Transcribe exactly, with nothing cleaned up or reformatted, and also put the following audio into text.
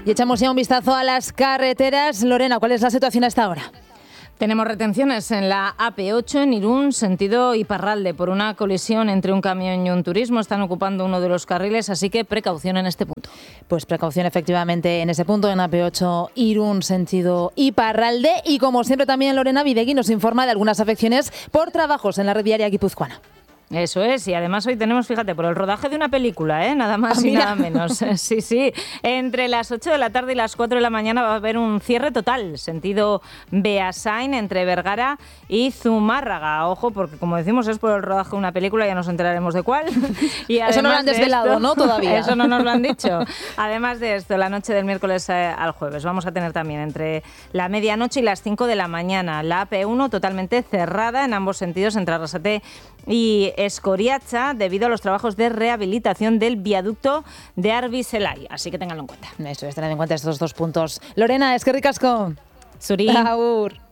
Y echamos ya un vistazo a las carreteras. Lorena, ¿cuál es la situación hasta ahora? Tenemos retenciones en la A P ocho en Irún, sentido Iparralde, por una colisión entre un camión y un turismo. Están ocupando uno de los carriles, así que precaución en este punto. Pues precaución efectivamente en ese punto, en A P ocho Irún, sentido Iparralde. Y como siempre también Lorena Videgui nos informa de algunas afecciones por trabajos en la red viaria guipuzcoana. Eso es, y además hoy tenemos, fíjate, por el rodaje de una película, ¿eh? Nada más ah, y nada menos. Sí, sí. Entre las ocho de la tarde y las cuatro de la mañana va a haber un cierre total, sentido Beasain, entre Vergara y Zumárraga. Ojo, porque como decimos, es por el rodaje de una película, ya nos enteraremos de cuál. Y eso no lo han desvelado, esto, ¿no? Todavía. Eso no nos lo han dicho. Además de esto, la noche del miércoles eh, al jueves vamos a tener también entre la medianoche y las cinco de la mañana la A P uno totalmente cerrada en ambos sentidos, entre Arrasate y Escoriacha, debido a los trabajos de rehabilitación del viaducto de Arbizelai. Así que ténganlo en cuenta. Eso es, tener en cuenta estos dos puntos. Lorena, es que ricasco. Zuri. Agur.